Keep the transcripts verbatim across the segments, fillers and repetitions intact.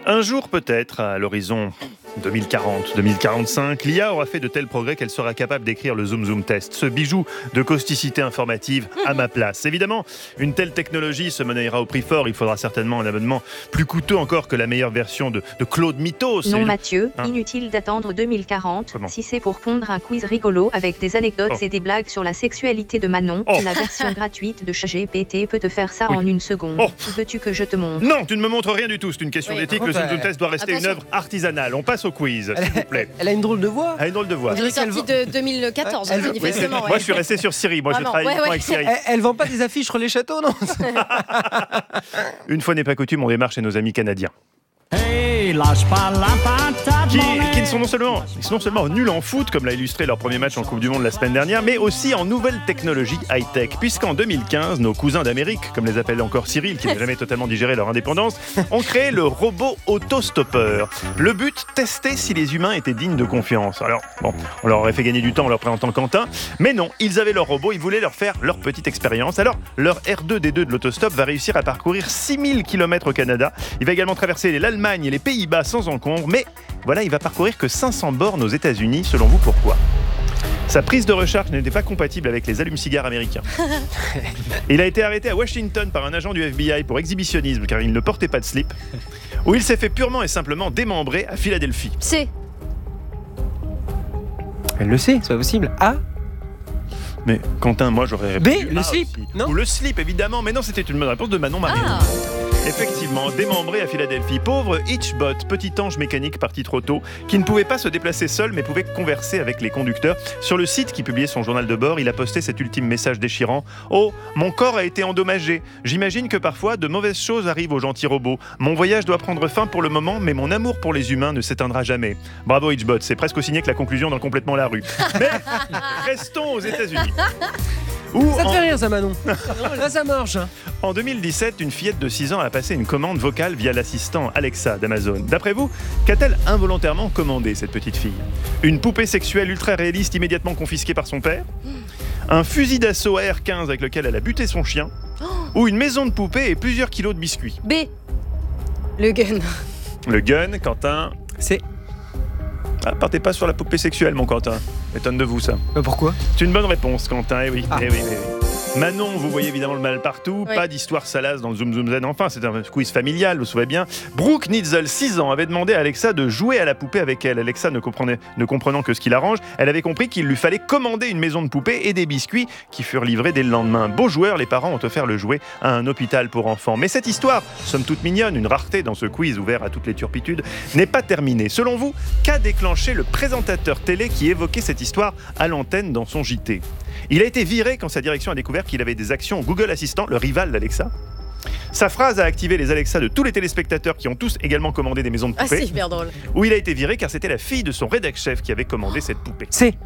Un jour peut-être, à l'horizon deux mille quarante, deux mille quarante-cinq, l'I A aura fait de tels progrès qu'elle sera capable d'écrire le Zoom Zoom Test, ce bijou de causticité informative à ma place. Évidemment, une telle technologie se monnayera au prix fort. Il faudra certainement un abonnement plus coûteux encore que la meilleure version de, de Claude Mythos. Non une... Mathieu, hein inutile d'attendre deux mille quarante. Comment Si c'est pour pondre un quiz rigolo avec des anecdotes Oh. et des blagues sur la sexualité de Manon, Oh. la version gratuite de ChatGPT peut te faire ça Oui. en une seconde. Oh. Veux-tu que je te montre? Non, tu ne me montres rien du tout. C'est une question Oui, d'éthique. par Le contre, Zoom Zoom euh, Test doit rester une attention. œuvre artisanale. On passe au quiz, s'il vous plaît. Elle a une drôle de voix. Elle a une drôle de voix. On dirait Elle est sortie qu'elle de deux mille quatorze, Elle- Oui, c'est- manifestement. Moi, ouais. je suis resté sur Siri. Moi, je Vraiment, travaille ouais, uniquement ouais. avec Siri. Elle, elle vend pas des affiches sur les châteaux, non? Une fois n'est pas coutume, on démarre chez nos amis canadiens. Hey, lâche pas la patate, Qui, mon qui ne sont non seulement, ils sont non seulement nuls en foot, comme l'a illustré leur premier match en Coupe du Monde la semaine dernière, mais aussi en nouvelles technologies high-tech. Puisqu'en deux mille quinze, nos cousins d'Amérique, comme les appelle encore Cyril, qui n'a jamais totalement digéré leur indépendance, ont créé le robot autostoppeur. Le but, tester si les humains étaient dignes de confiance. Alors, bon, on leur aurait fait gagner du temps en leur présentant Quentin, mais non, ils avaient leur robot, ils voulaient leur faire leur petite expérience. Alors, leur R deux D deux de l'autostop va réussir à parcourir six mille kilomètres au Canada. Il va également traverser l'Allemagne et les Pays-Bas sans encombre, mais voilà, il va parcourir que cinq cents bornes aux États-Unis. Selon vous, pourquoi ? Sa prise de recharge n'était pas compatible avec les allumes-cigares américains. Il a été arrêté à Washington par un agent du F B I pour exhibitionnisme car il ne portait pas de slip. Ou il s'est fait purement et simplement démembrer à Philadelphie. C'est. Elle le sait, c'est pas possible. A. Mais Quentin, moi j'aurais B, répondu le A slip, aussi. non Ou le slip, évidemment, mais non, c'était une bonne réponse de Manon Marie. Ah. Effectivement, démembré à Philadelphie. Pauvre Hitchbot, petit ange mécanique parti trop tôt, qui ne pouvait pas se déplacer seul, mais pouvait converser avec les conducteurs. Sur le site qui publiait son journal de bord, il a posté cet ultime message déchirant. « Oh, mon corps a été endommagé. J'imagine que parfois, de mauvaises choses arrivent aux gentils robots. Mon voyage doit prendre fin pour le moment, mais mon amour pour les humains ne s'éteindra jamais. » Bravo Hitchbot, c'est presque aussi signé que la conclusion dans Complètement la rue. Mais restons aux États-Unis. Où Ça te en- fait rire, ça, Manon. Là, ça marche. hein. En deux mille dix-sept, une fillette de six ans a passé une commande vocale via l'assistant Alexa d'Amazon. D'après vous, qu'a-t-elle involontairement commandé, cette petite fille ? Une poupée sexuelle ultra réaliste immédiatement confisquée par son père ? Un fusil d'assaut A R quinze avec lequel elle a buté son chien ? Ou une maison de poupée et plusieurs kilos de biscuits ? B. Le gun. Le gun, Quentin... C'est. Ah, partez pas sur la poupée sexuelle, mon Quentin. Étonne de vous, ça. Bah, pourquoi? C'est une bonne réponse, Quentin. Eh oui, Ah. eh oui, eh oui. Manon, vous voyez évidemment le mal partout. Oui. Pas d'histoire salace dans le Zoom Zoom Zen. Enfin, c'est un quiz familial, vous vous souvenez bien. Brooke Nitzel, six ans, avait demandé à Alexa de jouer à la poupée avec elle. Alexa ne, comprenait, ne comprenant que ce qui l'arrange, elle avait compris qu'il lui fallait commander une maison de poupée et des biscuits qui furent livrés dès le lendemain. Beaux joueurs, les parents ont offert le jouet à un hôpital pour enfants. Mais cette histoire, somme toute mignonne, une rareté dans ce quiz ouvert à toutes les turpitudes, n'est pas terminée. Selon vous, qu'a déclenché le présentateur télé qui évoquait cette histoire à l'antenne dans son J T ? Il a été viré quand sa direction a découvert qu'il avait des actions Google Assistant, le rival d'Alexa. Sa phrase a activé les Alexa de tous les téléspectateurs qui ont tous également commandé des maisons de Ah, poupées. c'est hyper drôle. Ou il a été viré car c'était la fille de son rédac-chef qui avait commandé cette poupée. C'est.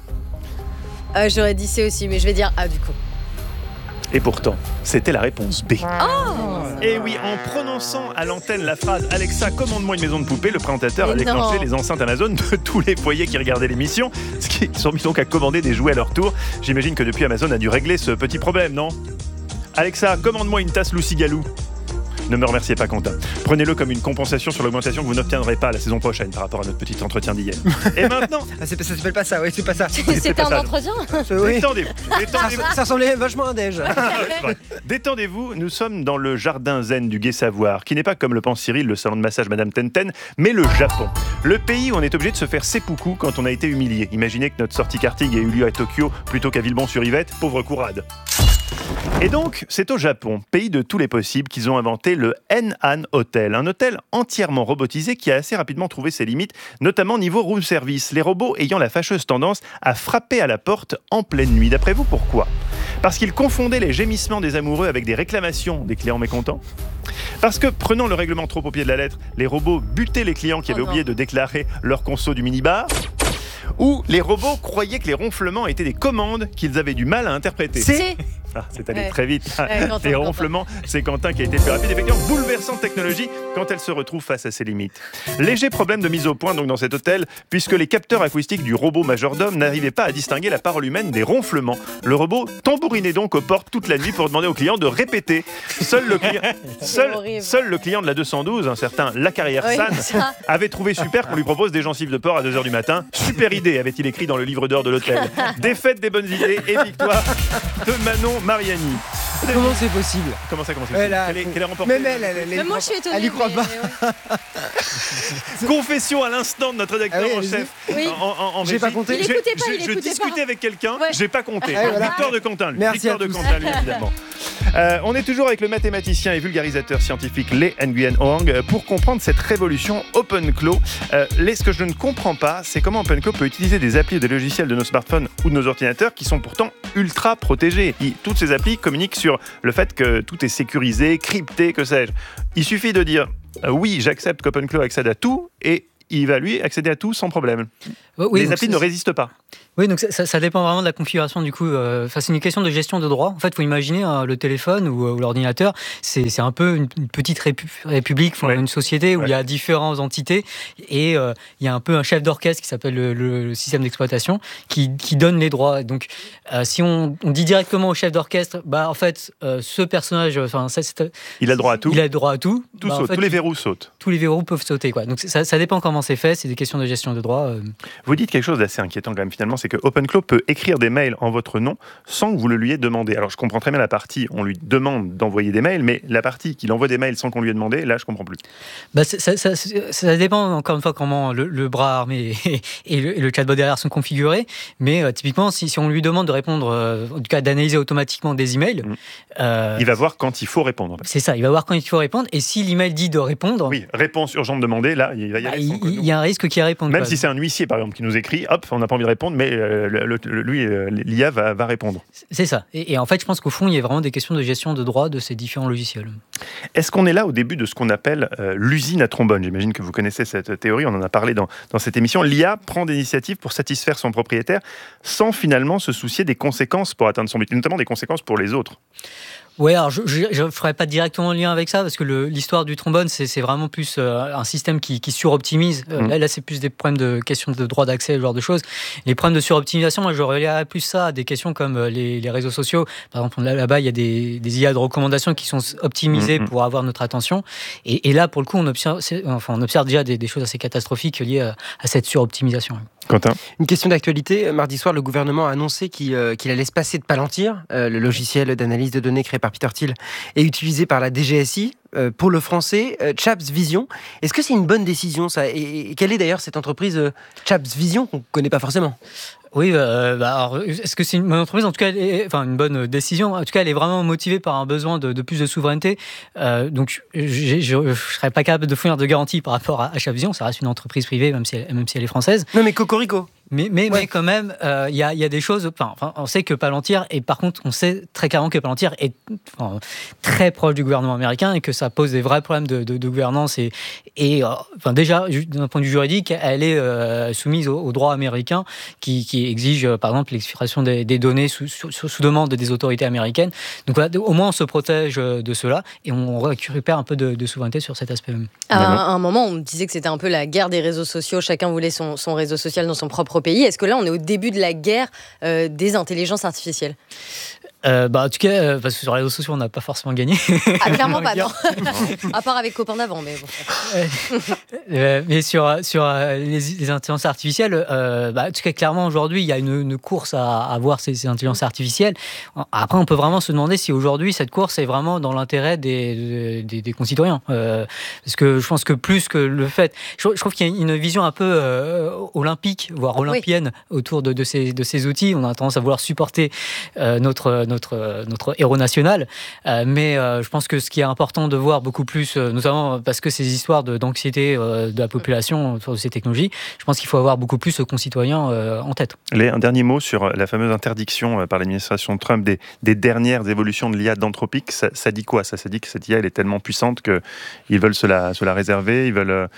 Euh, J'aurais dit C aussi, mais je vais dire A du coup. Et pourtant, c'était la réponse B. Oh. Et oui, en prononçant à l'antenne la phrase « Alexa, commande-moi une maison de poupée », le présentateur a Mais déclenché non. les enceintes Amazon de tous les foyers qui regardaient l'émission, ce qui sont mis donc à commander des jouets à leur tour. J'imagine que depuis, Amazon a dû régler ce petit problème, non ? Alexa, commande-moi une tasse Lucy Galou. Ne me remerciez pas, Quentin. Prenez-le comme une compensation sur l'augmentation que vous n'obtiendrez pas la saison prochaine par rapport à notre petit entretien d'hier. Et maintenant, Ah, c'est pas- ça s'appelle pas ça, oui, c'est pas ça. C'était pas un ça. entretien. Oui. détendez-vous. Ça, Détendez-vous. ça ressemblait vachement à un déj. C'est vrai. Détendez-vous, nous sommes dans le jardin zen du Gai Savoir, qui n'est pas, comme le pense Cyril, le salon de massage Madame Tenten, mais le Japon. Le pays où on est obligé de se faire seppuku quand on a été humilié. Imaginez que notre sortie karting ait eu lieu à Tokyo plutôt qu'à Villebon-sur-Yvette, pauvre courade. Et donc, c'est au Japon, pays de tous les possibles, qu'ils ont inventé le N-Han Hotel, un hôtel entièrement robotisé qui a assez rapidement trouvé ses limites, notamment niveau room service, les robots ayant la fâcheuse tendance à frapper à la porte en pleine nuit. D'après vous, pourquoi ? Parce qu'ils confondaient les gémissements des amoureux avec des réclamations des clients mécontents ? Parce que, prenant le règlement trop au pied de la lettre, les robots butaient les clients qui Oh avaient non. oublié de déclarer leur conso du minibar ? Ou les robots croyaient que les ronflements étaient des commandes qu'ils avaient du mal à interpréter ? C'est. C. Ah, c'est allé Ouais. très vite. Ouais, Quentin, Les Quentin. ronflements, c'est Quentin qui a été le plus rapide. Effectivement, bouleversante technologie quand elle se retrouve face à ses limites. Léger problème de mise au point donc dans cet hôtel, puisque les capteurs acoustiques du robot majordome n'arrivaient pas à distinguer la parole humaine des ronflements. Le robot tambourinait donc aux portes toute la nuit pour demander au client de répéter. Seul le client, seul, horrible. seul le client de la deux cent douze, un certain Lacarrière Oui, San, ça. avait trouvé super qu'on lui propose des gencives de porc à deux heures du matin. Super idée, avait-il écrit dans le livre d'or de l'hôtel. Défaite des bonnes idées et victoire de Manon Mariani. Comment c'est possible? Comment ça, comment ça Elle a- Quelle est, quelle est remportée Même elle, elle, elle, Même moi, je suis étonnée. Elle y croit mais- pas. ouais. Confession à l'instant de notre rédacteur Ah oui, en allez-y. chef. Oui. En, en- en J'ai régie. pas compté. Il J'ai- écoutait pas, j'ai- il Je écoutait discutais pas. avec quelqu'un, Ouais. j'ai pas compté. Ah, voilà. Victoire de Quentin, lui. Merci Victoire à de tous. Quentin, lui, évidemment. Euh, on est toujours avec le mathématicien et vulgarisateur scientifique Lee Nguyen Hoang pour comprendre cette révolution OpenClaw. Euh, Lee, ce que je ne comprends pas, c'est comment OpenClaw peut utiliser des applis ou des logiciels de nos smartphones ou de nos ordinateurs qui sont pourtant ultra protégés. Il- toutes ces applis communiquent sur le fait que tout est sécurisé, crypté, que sais-je. Il suffit de dire euh, oui, j'accepte qu'OpenClaw accède à tout et il va lui accéder à tout sans problème. Oui, les donc applis c'est- ne résistent pas. Oui, donc ça, ça- ça dépend vraiment de la configuration du coup. Euh, enfin, c'est une question de gestion de droit. En fait, il faut imaginer hein, le téléphone ou, ou l'ordinateur, c'est, c'est un peu une, une petite répu- république, enfin, Ouais. une société où Ouais. il y a différentes entités et euh, il y a un peu un chef d'orchestre qui s'appelle le, le- le système d'exploitation qui, qui donne les droits. Donc, euh, si on, on dit directement au chef d'orchestre, bah en fait, euh, ce personnage, enfin, ça, c'est, Il a le droit à tout. il a le droit à tout. Tout bah, en saute, fait, tous les verrous sautent. tous les verrous peuvent sauter, quoi. Donc ça, ça dépend comment c'est fait. C'est des questions de gestion de droit. euh. Vous dites quelque chose d'assez inquiétant quand même finalement, c'est que OpenClaw peut écrire des mails en votre nom sans que vous le lui ayez demandé. Alors je comprends très bien la partie, on lui demande d'envoyer des mails, mais la partie qu'il envoie des mails sans qu'on lui ait demandé, là je comprends plus. Bah, ça, ça- ça- ça dépend encore une fois comment le, le bras armé et, et le, et le chatbot derrière sont configurés. Mais euh, typiquement, si, si on lui demande de répondre, euh, en tout cas d'analyser automatiquement des emails, Mm. euh, Il va voir quand il faut répondre. c'est ça, il va voir quand il faut répondre. Et si l'email dit de répondre, Oui, réponse urgente demandée, là il va y bah, aller il, sans que il nous- y a un risque qu'il réponde. Même quoi. si c'est un huissier par exemple qui nous écrit, hop, on n'a pas envie de répondre, mais euh, le- le- lui, euh, l'I A va, va répondre. C'est ça. Et, et en fait, je pense qu'au fond, il y a vraiment des questions de gestion de droit de ces différents logiciels. Est-ce qu'on est là au début de ce qu'on appelle euh, l'usine à trombone? J'imagine que vous connaissez cette théorie, on en a parlé dans, dans cette émission. L'I A prend des initiatives pour satisfaire son propriétaire sans finalement se soucier des conséquences pour atteindre son but, et notamment des conséquences pour les autres. Ouais, alors je ne ferai pas directement le lien avec ça parce que le- l'histoire du trombone, c'est c'est vraiment plus euh, un système qui, qui suroptimise. Euh, Mhm. Là, là c'est plus des problèmes de questions de droit d'accès, ce genre de choses. Les problèmes de suroptimisation, moi, je relirais plus ça à des questions comme euh, les, les réseaux sociaux. Par exemple, là, là-bas, il y a des, des I A de recommandation qui sont optimisées Mhm. pour avoir notre attention. Et, et là, pour le coup, on observe, c'est- enfin, on observe déjà des, des choses assez catastrophiques liées à, à cette suroptimisation. Quentin? Une question d'actualité. Mardi soir, le gouvernement a annoncé qu'il euh, qu'il allait se passer de Palantir, euh, le logiciel d'analyse de données créé par Peter Thiel et utilisé par la D G S I, euh, pour le français, euh, Chaps Vision. Est-ce que c'est une bonne décision, ça? Et, et quelle est d'ailleurs cette entreprise euh, Chaps Vision qu'on ne connaît pas forcément? Oui, euh, bah, alors, est-ce que c'est une bonne entreprise? En tout cas, elle est- enfin une bonne décision. En tout cas, elle est vraiment motivée par un besoin de, de plus de souveraineté. Euh, donc, j'ai- je ne serais pas capable de fournir de garantie par rapport à, à Chaps-Vision. Ça reste une entreprise privée, même si elle, même si elle est française. Non, mais Cocorico. Mais, mais, Ouais. mais quand même, euh, il y, a, il y a des choses. Enfin, enfin, on sait que Palantir, et par contre, on sait très clairement que Palantir est enfin, très proche du gouvernement américain et que ça pose des vrais problèmes de, de, de gouvernance. Et, et euh, enfin, déjà, ju- d'un point de vue juridique, elle est euh, soumise au, au droit américain qui, qui exige, euh, par exemple, l'exfiltration des, des données sous, sous, sous demande des autorités américaines. Donc voilà, au moins, on se protège de cela et on récupère un peu de, de souveraineté sur cet aspect même. À un, D'accord. à un moment, on disait que c'était un peu la guerre des réseaux sociaux. Chacun voulait son, son réseau social dans son propre pays. Est-ce que là, on est au début de la guerre euh, des intelligences artificielles? Euh, bah, en tout cas, euh, parce que sur les réseaux sociaux, on n'a pas forcément gagné. Ah, clairement pas, Dans non. la À part avec copain d'avant, mais bon. Euh, mais sur, sur euh, les, les intelligences artificielles, euh, bah, en tout cas, clairement, aujourd'hui, il y a une, une course à, à voir ces, ces intelligences artificielles. Après, on peut vraiment se demander si aujourd'hui, cette course est vraiment dans l'intérêt des, des, des concitoyens. Euh, parce que je pense que plus que le fait... Je, je trouve qu'il y a une vision un peu euh, olympique, voire olympienne, autour de, de, ces, de ces outils. On a tendance à vouloir supporter euh, notre, notre, notre héros national. Euh, mais euh, je pense que ce qui est important de voir beaucoup plus, euh, notamment parce que ces histoires de, d'anxiété euh, de la population autour de ces technologies, je pense qu'il faut avoir beaucoup plus de concitoyens euh, en tête. Léa, un dernier mot sur la fameuse interdiction euh, par l'administration Trump des, des dernières évolutions de l'I A d'Anthropic. Ça, ça dit quoi? Ça, ça dit que cette I A elle est tellement puissante qu'ils veulent se la, se la réserver, ils veulent... euh,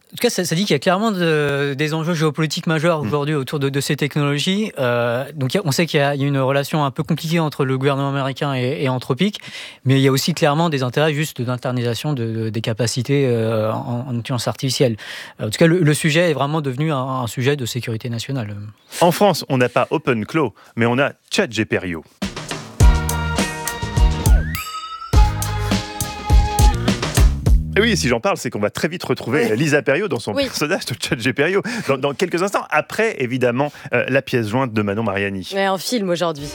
En tout cas, ça, ça dit qu'il y a clairement de, des enjeux géopolitiques majeurs aujourd'hui autour de, de ces technologies. Euh, donc, on sait qu'il y, a, il y a une relation un peu compliquée entre le gouvernement américain et, et Anthropic, mais il y a aussi clairement des intérêts juste d'internisation de, de, des capacités euh, en, en intelligence artificielle. En tout cas, le, le sujet est vraiment devenu un, un sujet de sécurité nationale. En France, on n'a pas OpenClaw, mais on a ChatGPT. Et oui, si j'en parle, c'est qu'on va très vite retrouver oui. Lisa Perriot dans son oui. personnage de ChatGPT dans, dans quelques instants. Après, évidemment, euh, la pièce jointe de Manon Mariani. Mais un film aujourd'hui.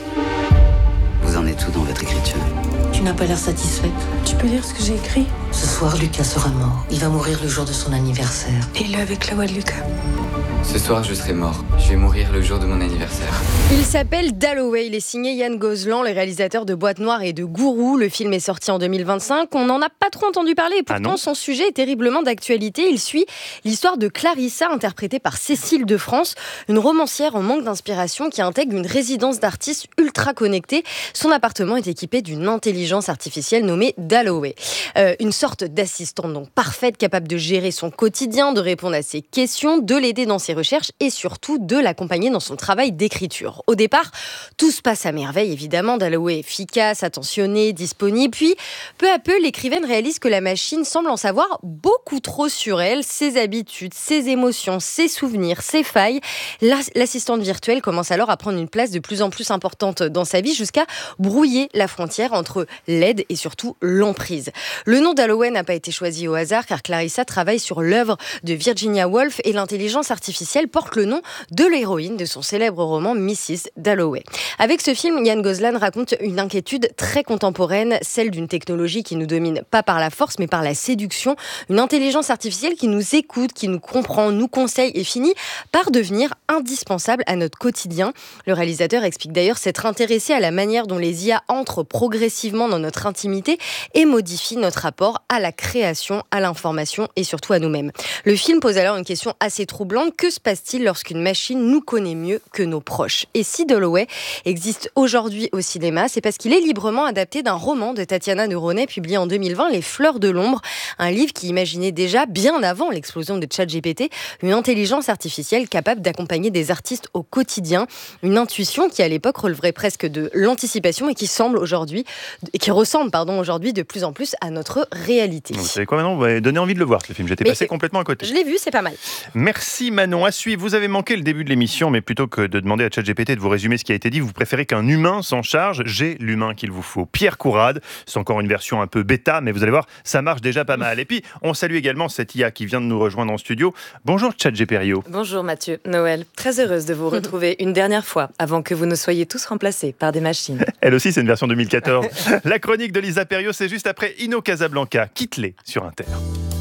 Vous en êtes où dans votre écriture ? Tu n'as pas l'air satisfaite. Tu peux lire ce que j'ai écrit ? Ce soir, Lucas sera mort. Il va mourir le jour de son anniversaire. Et il est avec la voix de Lucas. Ce soir, je serai mort. Je vais mourir le jour de mon anniversaire. Il s'appelle Dalloway. Il est signé Yann Gozlan, le réalisateur de Boîte Noire et de Gourou. Le film est sorti en deux mille vingt-cinq. On n'en a pas trop entendu parler et pourtant ah son sujet est terriblement d'actualité. Il suit l'histoire de Clarissa, interprétée par Cécile de France, une romancière en manque d'inspiration qui intègre une résidence d'artistes ultra connectée. Son appartement est équipé d'une intelligence artificielle nommée Dalloway. Euh, une sorte d'assistante donc parfaite, capable de gérer son quotidien, de répondre à ses questions, de l'aider dans ses recherches et surtout de l'accompagner dans son travail d'écriture. Au départ, tout se passe à merveille, évidemment. Dalloway est efficace, attentionné, disponible. Puis, peu à peu, l'écrivaine réalise que la machine semble en savoir beaucoup trop sur elle, ses habitudes, ses émotions, ses souvenirs, ses failles. L'assistante virtuelle commence alors à prendre une place de plus en plus importante dans sa vie jusqu'à brouiller la frontière entre l'aide et surtout l'emprise. Le nom Dalloway n'a pas été choisi au hasard car Clarissa travaille sur l'œuvre de Virginia Woolf et l'intelligence artificielle porte le nom de l'héroïne de son célèbre roman missus Dalloway. Avec ce film, Yann Gozlan raconte une inquiétude très contemporaine, celle d'une technologie qui nous domine pas par la force mais par la séduction, une intelligence artificielle qui nous écoute, qui nous comprend, nous conseille et finit par devenir indispensable à notre quotidien. Le réalisateur explique d'ailleurs s'être intéressé à la manière dont les I A entrent progressivement dans notre intimité et modifient notre rapport à la création, à l'information et surtout à nous-mêmes. Le film pose alors une question assez troublante. Que se passe-t-il lorsqu'une machine nous connaît mieux que nos proches ? Et si Dalloway existe aujourd'hui au cinéma, c'est parce qu'il est librement adapté d'un roman de Tatiana Neronais publié en deux mille vingt, Les Fleurs de l'ombre, un livre qui imaginait déjà, bien avant l'explosion de ChatGPT, une intelligence artificielle capable d'accompagner des artistes au quotidien, une intuition qui à l'époque releverait presque de l'anticipation et qui semble aujourd'hui, et qui ressemble pardon aujourd'hui de plus en plus à notre réalité. Vous savez quoi maintenant ? Vous m'avez donné envie de le voir ce film. J'étais mais passé complètement à côté. Je l'ai vu, c'est pas mal. Merci Manon. À suivre, vous avez manqué le début de l'émission, mais plutôt que de demander à ChatGPT de vous résumer ce qui a été dit, vous préférez qu'un humain s'en charge. J'ai l'humain qu'il vous faut. Pierre Courade, c'est encore une version un peu bêta, mais vous allez voir, ça marche déjà pas mal. Et puis, on salue également cette I A qui vient de nous rejoindre en studio. Bonjour ChatGPT. Bonjour Mathieu, Noël. Très heureuse de vous retrouver une dernière fois avant que vous ne soyez tous remplacés par des machines. Elle aussi, c'est une version deux mille quatorze. La chronique de Lisa Perriot, c'est juste après Inno Casablanca. Quitte-les sur Inter.